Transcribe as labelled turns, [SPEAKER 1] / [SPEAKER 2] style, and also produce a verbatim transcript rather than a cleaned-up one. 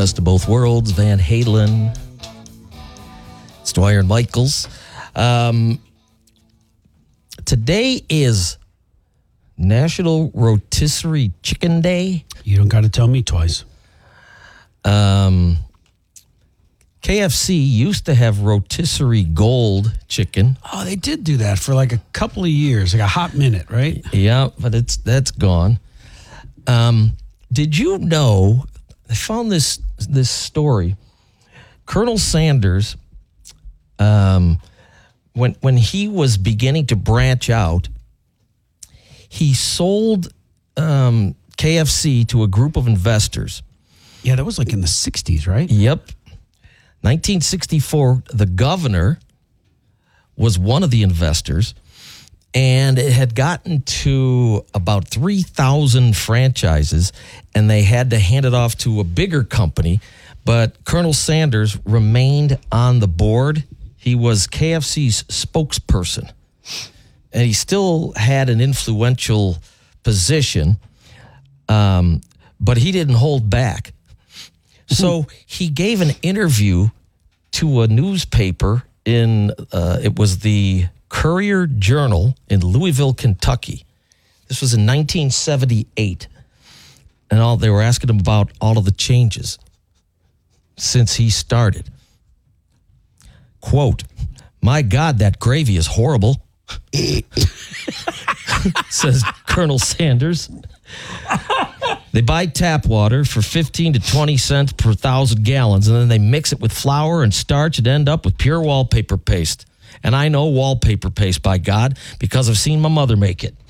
[SPEAKER 1] Best of Both Worlds, Van Halen, Dwyer and Michaels. Um, today is National Rotisserie Chicken Day.
[SPEAKER 2] You don't got to tell me twice.
[SPEAKER 1] Um, K F C used to have rotisserie gold chicken.
[SPEAKER 2] Oh, they did do that for like a couple of years, like a hot minute, right?
[SPEAKER 1] Yeah, but it's that's gone. Um, did you know? I found this this story. Colonel Sanders, um, when when he was beginning to branch out, he sold um, K F C to a group of investors.
[SPEAKER 2] Yeah, that was like in the sixties, right?
[SPEAKER 1] Yep. nineteen sixty-four, the governor was one of the investors, and it had gotten to about three thousand franchises, and they had to hand it off to a bigger company, but Colonel Sanders remained on the board. He was K F C's spokesperson, and he still had an influential position, um, but he didn't hold back. So he gave an interview to a newspaper in, uh, it was the Courier Journal in Louisville, Kentucky. This was in nineteen seventy-eight. And all they were asking him about all of the changes since he started. Quote, "My God, that gravy is horrible," says Colonel Sanders. They buy tap water for fifteen to twenty cents per thousand gallons, and then they mix it with flour and starch and end up with pure wallpaper paste. And I know wallpaper paste, by God, because I've seen my mother make it.